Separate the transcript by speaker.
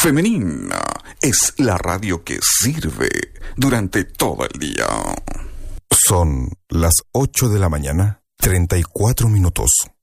Speaker 1: femenina. Es la radio que sirve durante todo el día.
Speaker 2: Son las 8 de la mañana, 34 minutos.